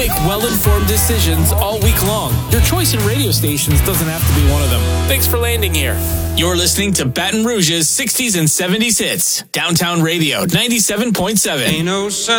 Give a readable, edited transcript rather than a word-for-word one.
make well-informed decisions all week long. Your choice in radio stations doesn't have to be one of them. Thanks for landing here. You're listening to Baton Rouge's 60s and 70s hits. Downtown Radio 97.7.